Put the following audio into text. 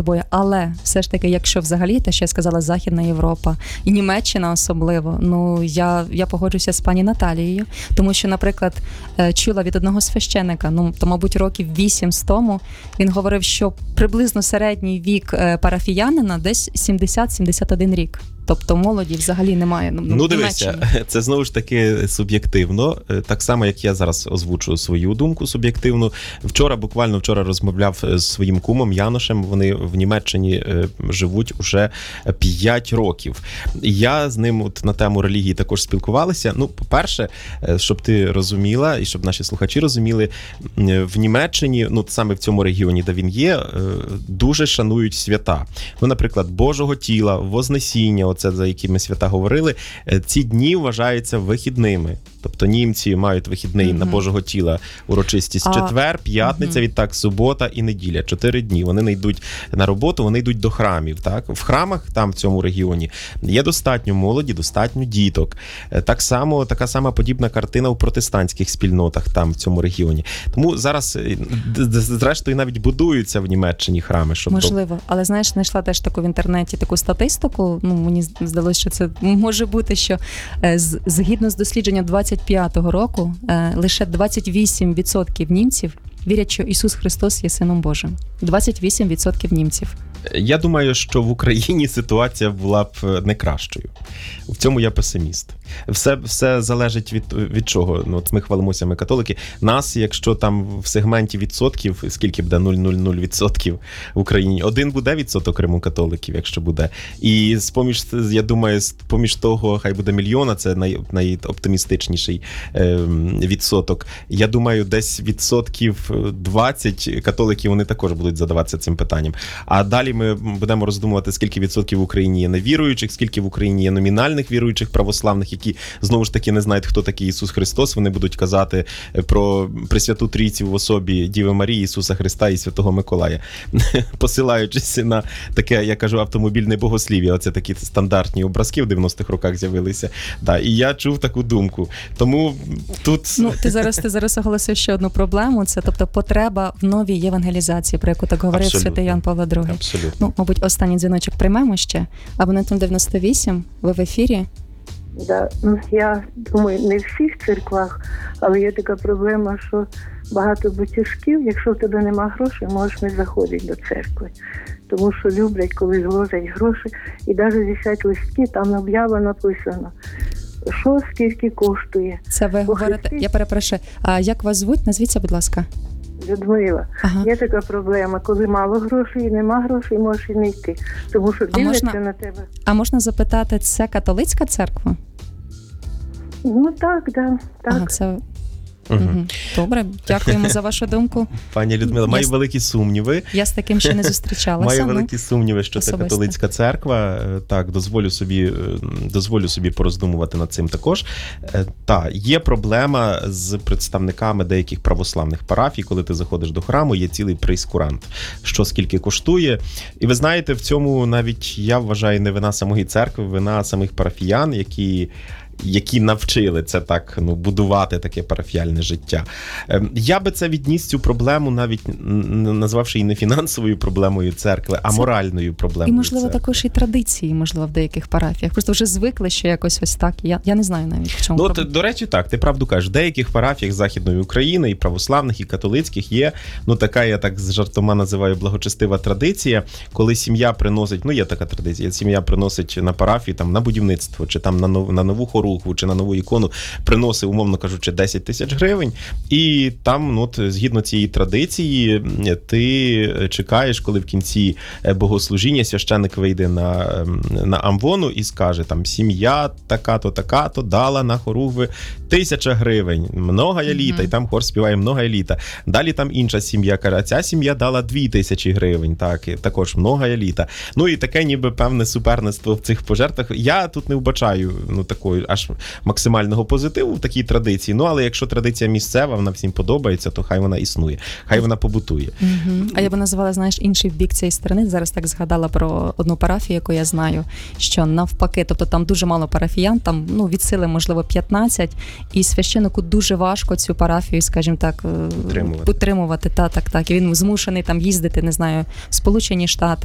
тобою. Але все ж таки, якщо взагалі, те, що я сказала, Західна Європа і Німеччина особливо, ну, я погоджуся з пані Наталією, тому що, наприклад, чула від одного священика, ну, то, мабуть, років 8 тому, він говорив, що приблизно середній вік парафіянина десь 70-71 рік. Тобто молоді взагалі немає. Ну, дивися, це знову ж таки суб'єктивно. Так само, як я зараз озвучую свою думку суб'єктивну. Буквально вчора розмовляв з своїм кумом Яношем. Вони в Німеччині живуть уже 5 років. Я з ним на тему релігії також спілкувалися. Ну, по-перше, щоб ти розуміла, і щоб наші слухачі розуміли, в Німеччині, ну, саме в цьому регіоні, де він є, дуже шанують свята. Ну, наприклад, Божого тіла, Вознесіння, оце, за якими свята говорили, ці дні вважаються вихідними. Тобто німці мають вихідний на Божого тіла урочистість четвер, п'ятниця, відтак субота і неділя. 4 дні. Вони не йдуть на роботу, вони йдуть до храмів. Так? В храмах там, в цьому регіоні, є достатньо молоді, достатньо діток. Така сама подібна картина у протестантських спільнотах там, в цьому регіоні. Тому зараз, зрештою, навіть будуються в Німеччині храми. Можливо. Але, знаєш, знайшла теж таку в інтернеті таку статистику. Ну, мені здалося, що це може бути, що згідно з дослідженням 25-го року лише 28% німців вірять, що Ісус Христос є Сином Божим. 28% німців. Я думаю, що в Україні ситуація була б не кращою. В цьому я песиміст. Все залежить від чого. Ну, от ми хвалимося, ми католики. Нас, якщо там в сегменті відсотків, скільки буде 0,00% в Україні, 1 буде відсоток римокатоликів, якщо буде. І я думаю, поміж того, хай буде мільйона, це найоптимістичніший відсоток. Я думаю, десь відсотків 20 католиків, вони також будуть задаватися цим питанням. А далі ми будемо роздумувати, скільки відсотків в Україні є невіруючих, скільки в Україні є номінальних віруючих православних, які, знову ж таки, не знають, хто такий Ісус Христос. Вони будуть казати про Пресвяту Трійцю в особі Діви Марії, Ісуса Христа і Святого Миколая, посилаючись на таке, я кажу, автомобільне богослів'я. Оце такі стандартні образки в 90-х роках з'явилися. Да, і я чув таку думку. Тому тут... Ну, ти зараз оголосив ще одну проблему. Це, тобто, потреба в новій євангелізації, про яку так говорив святий Ян Павло II. Абсолютно. Ну, мабуть, останній дзвіночок приймемо ще. Абонентом 98, ви в ефірі. Да, ну, я думаю, не в всіх церквах, але є така проблема, що багато батюшків, якщо в тебе нема грошей, можеш не заходити до церкви. Тому що люблять, коли зложать гроші, і навіть висять листки, там об'ява написано, що скільки коштує. Це ви говорите, я перепрошую, а як вас звуть? Назвіться, будь ласка. Людмила, є така проблема, коли мало грошей і нема грошей, можеш і не йти, тому що дивляться на тебе. А можна запитати, це католицька церква? Ну так, да, так. Ага, це... Добре, дякуємо за вашу думку. Пані Людмила, маю великі сумніви. Я з таким ще не зустрічалася. Маю великі сумніви, що це католицька церква. Так, дозволю собі пороздумувати над цим також. Так, є проблема з представниками деяких православних парафій, коли ти заходиш до храму, є цілий прейскурант, що скільки коштує. І ви знаєте, в цьому навіть, я вважаю, не вина самої церкви, вина самих парафіян, які навчили це так, будувати таке парафіяльне життя. Я би це відніс, цю проблему, навіть назвавши її не фінансовою проблемою церкви, а моральною проблемою. І, можливо, церкви. Також і традиції, можливо, в деяких парафіях. Просто вже звикли, що якось ось так. Я не знаю навіть, в чому проблема. До речі, так, ти правду кажеш. В деяких парафіях Західної України, і православних, і католицьких є, така, я так з жартома називаю, благочестива традиція, коли сім'я приносить, є така традиція, сім'я приносить на парафію, там, на будівництво, чи там на нову хорухву, чи на нову ікону, приносить, умовно кажучи, 10 тисяч гривень, і там, згідно цієї традиції, ти чекаєш, коли в кінці богослужіння священик вийде на амвону і скаже, там, сім'я така-то дала на хорухви 1000 гривень, многая літа, і там хор співає многая літа. Далі там інша сім'я каже, а ця сім'я дала 2000 гривень, так, і також многая літа. І таке ніби певне суперництво в цих пожертвах. Я тут не вбачаю, такої аж максимального позитиву в такій традиції. Але якщо традиція місцева, вона всім подобається, то хай вона існує, хай вона побутує. А я би називала, знаєш, інший бік цієї сторони. Зараз так згадала про одну парафію, яку я знаю, що навпаки, тобто там дуже мало парафіян, там, від сили, можливо, 15, і священику дуже важко цю парафію, скажімо так, утримувати. Так. І він змушений там їздити, не знаю, в Сполучені Штати,